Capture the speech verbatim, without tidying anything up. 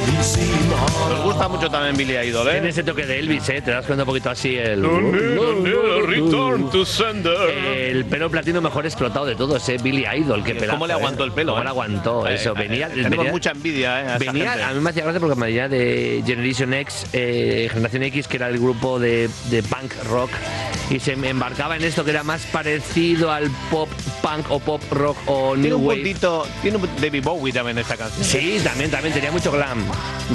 Nos gusta mucho también Billy Idol, ¿eh? Tiene ese toque de Elvis, ¿eh? Te das cuenta un poquito así el... Return to sender. El pelo platino mejor explotado de todos, ¿eh? Billy Idol, qué pelazo. ¿Cómo le aguantó ¿eh? el pelo? ¿Cómo eh? le aguantó? Eh, Eso, eh, venía... Tenemos venía, mucha envidia, ¿eh? A, esa venía, gente. a mí me hacía gracia porque me venía de Generation X, eh, Generación X, que era el grupo de, de punk rock, y se me embarcaba en esto que era más parecido al pop punk o pop rock o Tiene new un wave. puntito, tiene un David Bowie también esta canción. Sí, también, también tenía mucho glam.